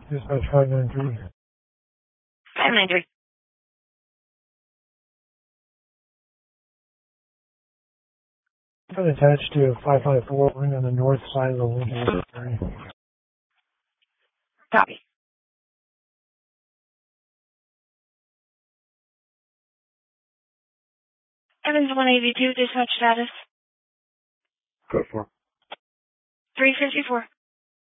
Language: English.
Dispatch 593. 593. Been attached to 554 on the north side of the Lincoln area. Copy. Evans 182, dispatch status. Go for 354.